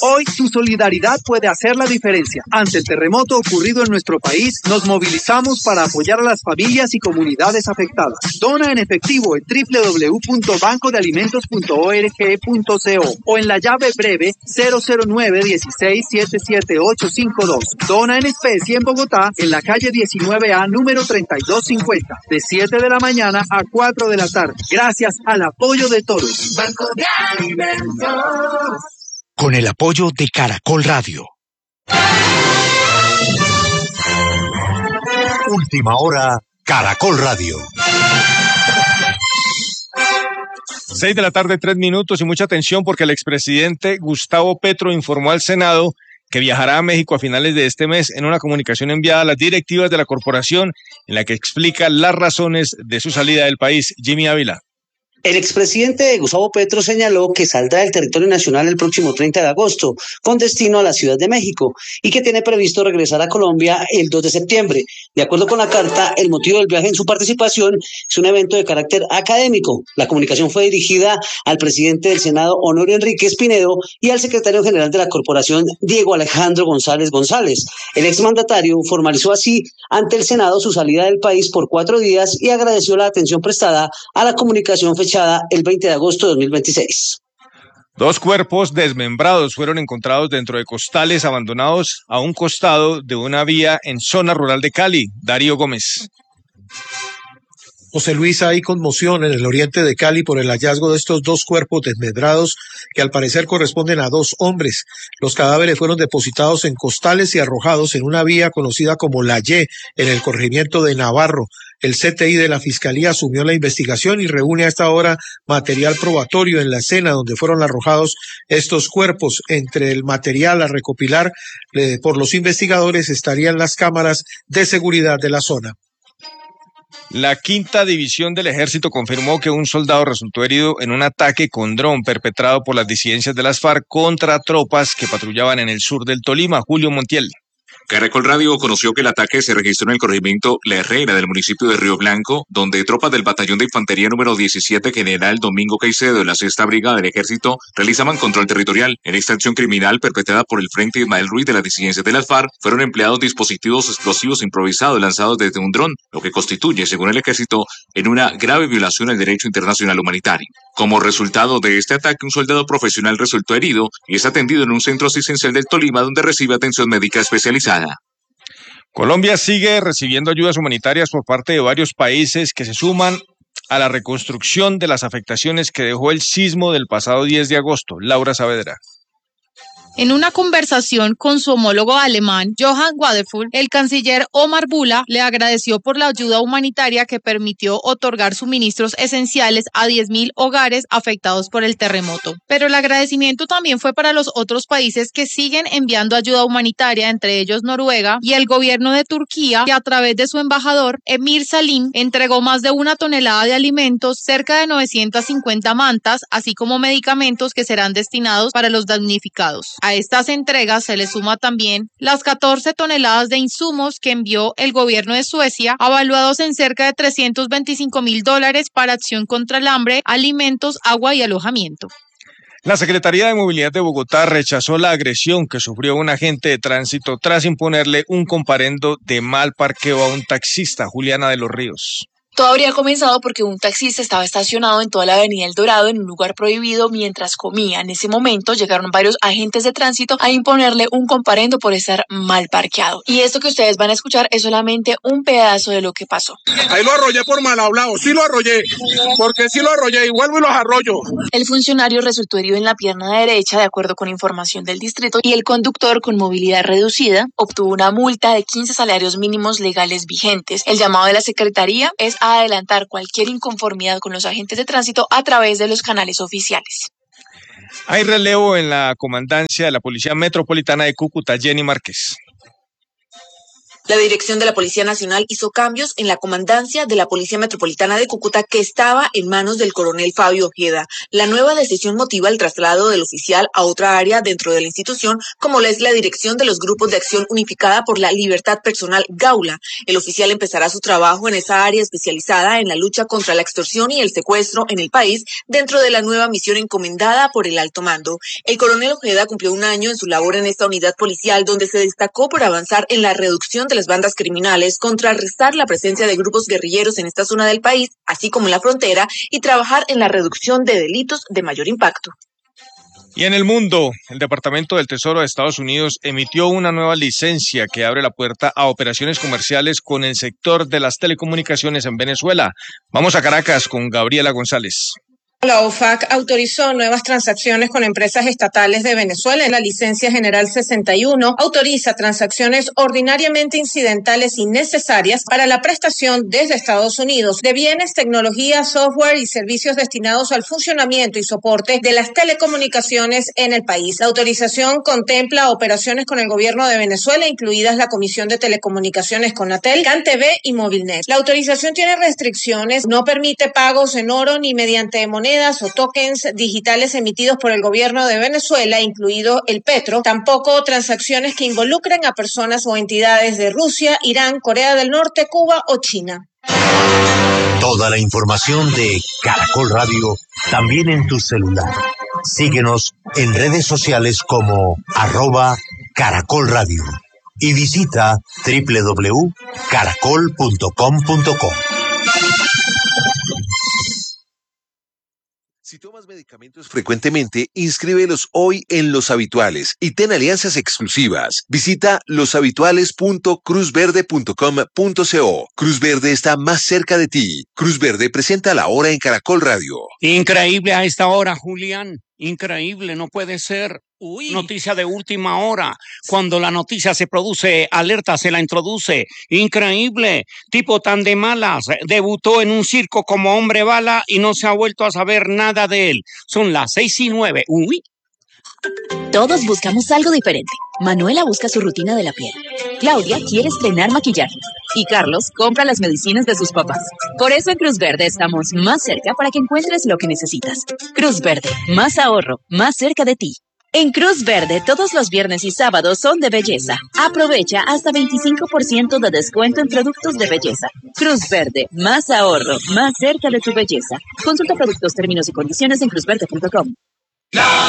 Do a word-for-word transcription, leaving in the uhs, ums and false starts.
Hoy tu solidaridad puede hacer la diferencia. Ante el terremoto ocurrido en nuestro país, nos movilizamos para apoyar a las familias y comunidades afectadas. Dona en efectivo en doble u doble u doble u punto banco de alimentos punto org punto co o en la llave breve cero cero nueve dieciséis setenta y siete ochocientos cincuenta y dos. Dona en especie en Bogotá, en la calle diecinueve A, número treinta y dos cincuenta, de siete de la mañana a cuatro de la tarde. Gracias al apoyo de todos. Banco de Alimentos. Con el apoyo de Caracol Radio. Última hora, Caracol Radio. Seis de la tarde, tres minutos, y mucha atención porque el expresidente Gustavo Petro informó al Senado que viajará a México a finales de este mes en una comunicación enviada a las directivas de la corporación en la que explica las razones de su salida del país. Jimmy Ávila. El expresidente Gustavo Petro señaló que saldrá del territorio nacional el próximo treinta de agosto, con destino a la Ciudad de México, y que tiene previsto regresar a Colombia el dos de septiembre. De acuerdo con la carta, el motivo del viaje en su participación es un evento de carácter académico. La comunicación fue dirigida al presidente del Senado, Honorio Enríquez Pinedo, y al secretario general de la corporación, Diego Alejandro González González. El exmandatario formalizó así ante el Senado su salida del país por cuatro días y agradeció la atención prestada a la comunicación fechada el veinte de agosto de dos mil veintiséis. Dos cuerpos desmembrados fueron encontrados dentro de costales abandonados a un costado de una vía en zona rural de Cali. Darío Gómez. José Luis, hay conmoción en el oriente de Cali por el hallazgo de estos dos cuerpos desmembrados que al parecer corresponden a dos hombres. Los cadáveres fueron depositados en costales y arrojados en una vía conocida como La Y, en el corregimiento de Navarro. El C T I de la Fiscalía asumió la investigación y reúne a esta hora material probatorio en la escena donde fueron arrojados estos cuerpos. Entre el material a recopilar eh, por los investigadores estarían las cámaras de seguridad de la zona. La quinta división del ejército confirmó que un soldado resultó herido en un ataque con dron perpetrado por las disidencias de las FARC contra tropas que patrullaban en el sur del Tolima. Julio Montiel. Caracol Radio conoció que el ataque se registró en el corregimiento La Herrera del municipio de Río Blanco, donde tropas del batallón de infantería número diecisiete General Domingo Caicedo de la sexta Brigada del Ejército realizaban control territorial. En esta acción criminal perpetrada por el Frente Ismael Ruiz de las disidencias de las FARC, fueron empleados dispositivos explosivos improvisados lanzados desde un dron, lo que constituye, según el Ejército, en una grave violación al derecho internacional humanitario. Como resultado de este ataque, un soldado profesional resultó herido y es atendido en un centro asistencial del Tolima donde recibe atención médica especializada. Colombia sigue recibiendo ayudas humanitarias por parte de varios países que se suman a la reconstrucción de las afectaciones que dejó el sismo del pasado diez de agosto. Laura Saavedra. En una conversación con su homólogo alemán, Johann Wadefull, el canciller Omar Bula le agradeció por la ayuda humanitaria que permitió otorgar suministros esenciales a diez mil hogares afectados por el terremoto. Pero el agradecimiento también fue para los otros países que siguen enviando ayuda humanitaria, entre ellos Noruega y el gobierno de Turquía, que a través de su embajador, Emir Salim, entregó más de una tonelada de alimentos, cerca de novecientas cincuenta mantas, así como medicamentos que serán destinados para los damnificados. A estas entregas se le suma también las catorce toneladas de insumos que envió el gobierno de Suecia, avaluados en cerca de trescientos veinticinco mil dólares para acción contra el hambre, alimentos, agua y alojamiento. La Secretaría de Movilidad de Bogotá rechazó la agresión que sufrió un agente de tránsito tras imponerle un comparendo de mal parqueo a un taxista. Juliana de los Ríos. Todo habría comenzado porque un taxista estaba estacionado en toda la avenida El Dorado en un lugar prohibido mientras comía. En ese momento llegaron varios agentes de tránsito a imponerle un comparendo por estar mal parqueado. Y esto que ustedes van a escuchar es solamente un pedazo de lo que pasó. Ahí lo arrollé por mal hablado, sí lo arrollé, porque sí lo arrollé y vuelvo y los arrollo. El funcionario resultó herido en la pierna derecha, de acuerdo con información del distrito, y el conductor, con movilidad reducida, obtuvo una multa de quince salarios mínimos legales vigentes. El llamado de la Secretaría es a adelantar cualquier inconformidad con los agentes de tránsito a través de los canales oficiales. Hay relevo en la comandancia de la Policía Metropolitana de Cúcuta. Jenny Márquez. La dirección de la Policía Nacional hizo cambios en la comandancia de la Policía Metropolitana de Cúcuta, que estaba en manos del coronel Fabio Ojeda. La nueva decisión motiva el traslado del oficial a otra área dentro de la institución, como lo es la dirección de los grupos de acción unificada por la libertad personal Gaula. El oficial empezará su trabajo en esa área especializada en la lucha contra la extorsión y el secuestro en el país, dentro de la nueva misión encomendada por el alto mando. El coronel Ojeda cumplió un año en su labor en esta unidad policial, donde se destacó por avanzar en la reducción de las bandas criminales, contrarrestar la presencia de grupos guerrilleros en esta zona del país, así como en la frontera, y trabajar en la reducción de delitos de mayor impacto. Y en el mundo, el Departamento del Tesoro de Estados Unidos emitió una nueva licencia que abre la puerta a operaciones comerciales con el sector de las telecomunicaciones en Venezuela. Vamos a Caracas con Gabriela González. La O F A C autorizó nuevas transacciones con empresas estatales de Venezuela. La licencia general sesenta y uno autoriza transacciones ordinariamente incidentales y necesarias para la prestación desde Estados Unidos de bienes, tecnología, software y servicios destinados al funcionamiento y soporte de las telecomunicaciones en el país. La autorización contempla operaciones con el gobierno de Venezuela, incluidas la Comisión de Telecomunicaciones Conatel, CanTV y Movilnet. La autorización tiene restricciones, no permite pagos en oro ni mediante moneda o tokens digitales emitidos por el gobierno de Venezuela, incluido el Petro, tampoco transacciones que involucren a personas o entidades de Rusia, Irán, Corea del Norte, Cuba o China. Toda la información de Caracol Radio también en tu celular. Síguenos en redes sociales como arroba Caracol Radio y visita doble u doble u doble u punto caracol punto com punto co. Si tomas medicamentos frecuentemente, inscríbelos hoy en Los Habituales y ten alianzas exclusivas. Visita los habituales punto cruz verde punto com punto co. Cruz Verde está más cerca de ti. Cruz Verde presenta La Hora en Caracol Radio. Increíble a esta hora, Julián. Increíble, no puede ser. Uy. Noticia de última hora. Cuando la noticia se produce, alerta se la introduce. Increíble. Tipo tan de malas. Debutó en un circo como hombre bala y no se ha vuelto a saber nada de él. Son las seis y nueve. Uy. Todos buscamos algo diferente. Manuela busca su rutina de la piel. Claudia quiere estrenar maquillaje. Y Carlos compra las medicinas de sus papás. Por eso en Cruz Verde estamos más cerca para que encuentres lo que necesitas. Cruz Verde, más ahorro, más cerca de ti. En Cruz Verde, todos los viernes y sábados son de belleza. Aprovecha hasta veinticinco por ciento de descuento en productos de belleza. Cruz Verde, más ahorro, más cerca de tu belleza. Consulta productos, términos y condiciones en cruz verde punto com.